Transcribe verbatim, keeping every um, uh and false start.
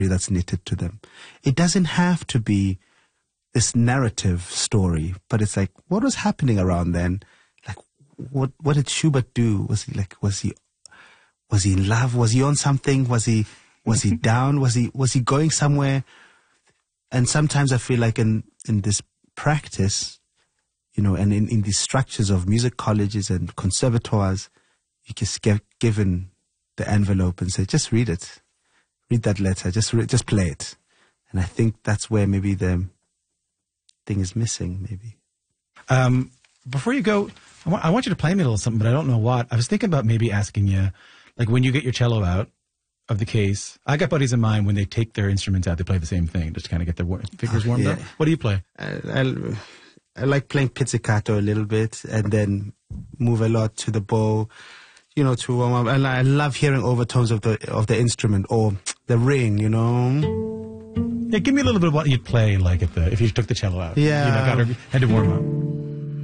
that's knitted to them. It doesn't have to be this narrative story, but it's like, what was happening around then? Like, what what did Schubert do? Was he like, was he was he in love? Was he on something? Was he was he down? Was he was he going somewhere? And sometimes I feel like in in this practice, you know, and in, in these structures of music colleges and conservatoires, you just get given the envelope and say, just read it. Read that letter. Just re- just play it. And I think that's where maybe the thing is missing, maybe. Um, before you go, I want, I want you to play me a little something, but I don't know what. I was thinking about maybe asking you, like when you get your cello out of the case, I got buddies of mine, when they take their instruments out, they play the same thing, just to kind of get their war- fingers warmed yeah. up. What do you play? I, I, I like playing pizzicato a little bit and then move a lot to the bow, you know, to warm up. And I love hearing overtones of the of the instrument or the ring, you know. Yeah, give me a little bit of what you'd play, like at the if you took the cello out. Yeah. You know, got her, had to warm up.